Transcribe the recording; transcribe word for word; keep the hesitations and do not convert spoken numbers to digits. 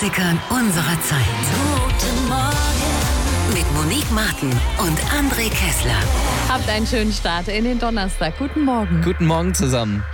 Klassikern unserer Zeit. Guten Morgen mit Monique Martin und André Kessler. Habt einen schönen Start in den Donnerstag. Guten Morgen. Guten Morgen zusammen.